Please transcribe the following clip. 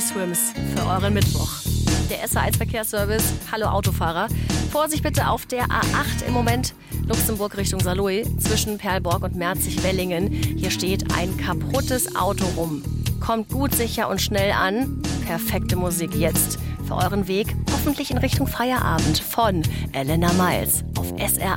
Swims für euren Mittwoch. Der SR1-Verkehrsservice. Hallo Autofahrer. Vorsicht bitte auf der A8 im Moment. Luxemburg Richtung Saarlouis zwischen Perlborg und Merzig-Wellingen. Hier steht ein kaputtes Auto rum. Kommt gut, sicher und schnell an. Perfekte Musik jetzt für euren Weg, hoffentlich in Richtung Feierabend von Elena Miles auf SR1.